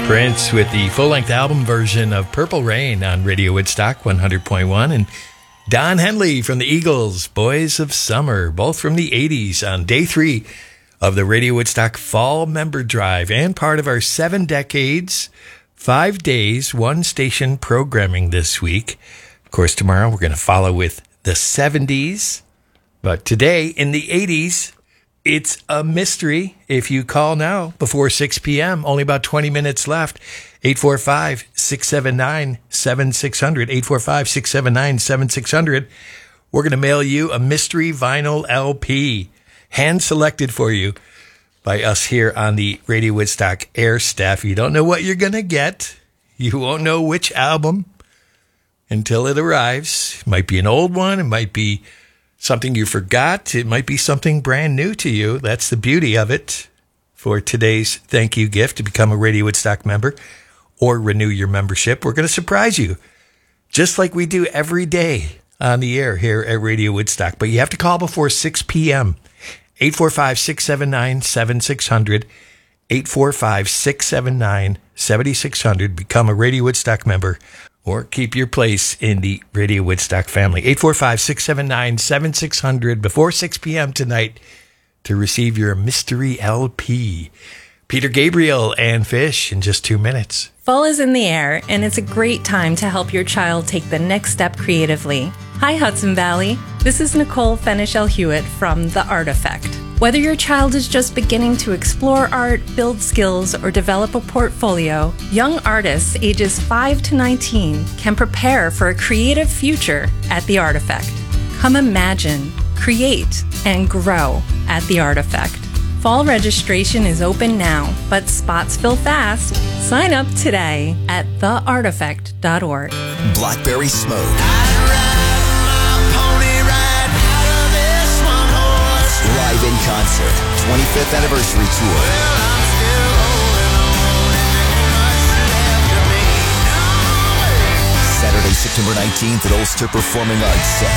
Prince with the full-length album version of Purple Rain on Radio Woodstock 100.1, and Don Henley from the Eagles, Boys of Summer, both from the 80s, on day 3 of the Radio Woodstock Fall Member Drive and part of our 7 decades, 5 days, 1 station programming this week. Of course, tomorrow we're going to follow with the 70s, but today in the 80s, it's a mystery. If you call now before 6 p.m., only about 20 minutes left, 845-679-7600, 845-679-7600. We're going to mail you a mystery vinyl LP, hand-selected for you by us here on the Radio Woodstock air staff. You don't know what you're going to get. You won't know which album until it arrives. It might be an old one. It might be something you forgot. It might be something brand new to you. That's the beauty of it. For today's thank you gift to become a Radio Woodstock member or renew your membership, we're going to surprise you, just like we do every day on the air here at Radio Woodstock. But you have to call before 6 p.m. 845-679-7600, 845-679-7600. Become a Radio Woodstock member or keep your place in the Radio Woodstock family. 845-679-7600 before 6 p.m. tonight to receive your mystery LP. Peter Gabriel and Fish in just 2 minutes. Fall is in the air, and it's a great time to help your child take the next step creatively. Hi, Hudson Valley. This is Nicole Fenichel-Hewitt from The Artifact. Whether your child is just beginning to explore art, build skills, or develop a portfolio, young artists ages 5 to 19 can prepare for a creative future at The Artifact. Come imagine, create, and grow at The Artifact. Fall registration is open now, but spots fill fast. Sign up today at theartifact.org. Blackberry Smoke. Live in concert, 25th anniversary tour. Saturday, September 19th at Ulster Performing Arts Center.